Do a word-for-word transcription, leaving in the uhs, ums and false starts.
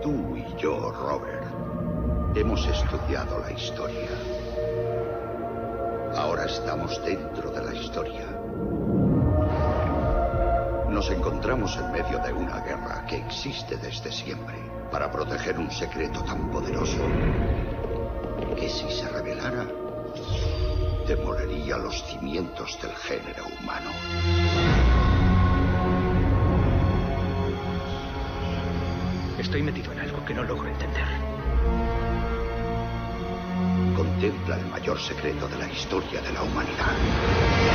Tú y yo, Robert, hemos estudiado la historia. Ahora estamos dentro de la historia. Nos encontramos en medio de una guerra que existe desde siempre para proteger un secreto tan poderoso que si se revelara, demolería los cimientos del género humano. Estoy metido en algo que no logro entender. Contempla el mayor secreto de la historia de la humanidad.